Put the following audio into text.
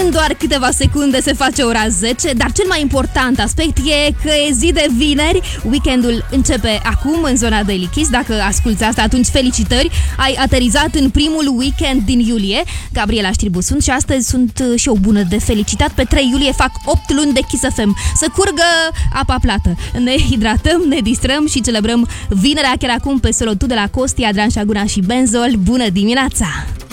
În doar câteva secunde se face ora 10, dar cel mai important aspect e că e zi de vineri. Weekendul începe acum în zona Daily Kiss. Dacă asculți asta, atunci felicitări! Ai aterizat în primul weekend din iulie. Gabriela Știrbu sunt și astăzi sunt și eu bună de felicitat. Pe 3 iulie fac 8 luni de Kiss FM. Să curgă apa plată. Ne hidratăm, ne distrăm și celebrăm vinerea chiar acum pe Solo Tu de la Costi, Adrian Șaguna și Benzol. Bună dimineața!